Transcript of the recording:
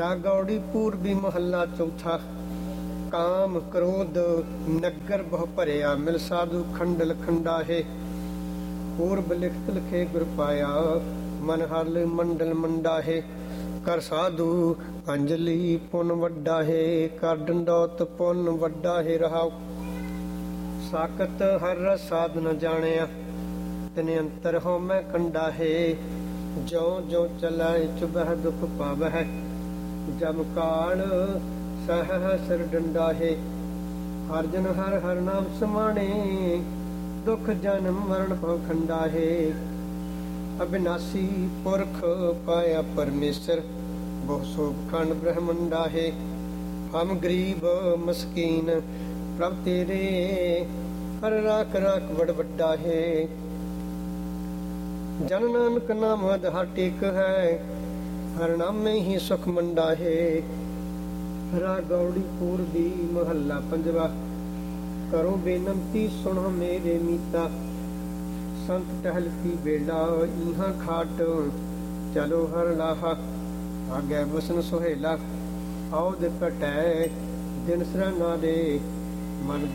गौड़ी पूर्वी महला चौथा। काम क्रोध नगर बहु भरिया, मिल साधु खंडल खंडा है। पूर्व लिखत लिखे गुर पाया, मन हल मंडल मंडा है। कर साधु अंजलि पुन वड्डा है, कर डंडौत पुन वड्डा है। रहाओ साकत हर रस साध न जानिया, तिने अंतर हो मैं कंडा है। जो जो चलाए चुबह दुख पावह, जम काल सहस्र डंडा है। हर जन हर हर नाम समाने, दुख जन्म मरण भव खंडा है। अविनाशी पुरख पाया परमेश्वर, बहु शोभ खंड ब्रह्मंडा है। हम गरीब मस्कीन प्रभ तेरे, हर राख राख बड़ बड्डा है। जन नानक नाम आधार टेक है, हर नाम में ही सुख मंडा है। हरा गौड़ी पूर्वी महला पंजवा। करो बेनंती सुनो मेरे मीता, संत टहल की बेला इहा खाट। चलो हर लाहा आगे बसन सुहेला, औद कटै दिन सरना दे मन